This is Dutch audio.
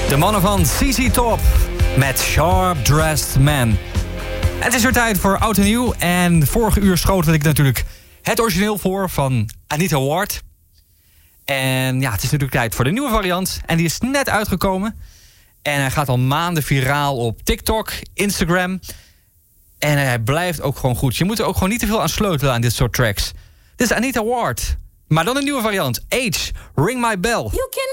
De mannen van ZZ Top met Sharp Dressed Man. En het is weer tijd voor Oud en Nieuw. En vorige uur schoot ik natuurlijk het origineel voor van Anita Ward. En ja, het is natuurlijk tijd voor de nieuwe variant. En die is net uitgekomen. En hij gaat al maanden viraal op TikTok, Instagram. En hij blijft ook gewoon goed. Je moet er ook gewoon niet te veel aan sleutelen aan dit soort tracks. Dit is Anita Ward. Maar dan een nieuwe variant. Age, Ring My Bell.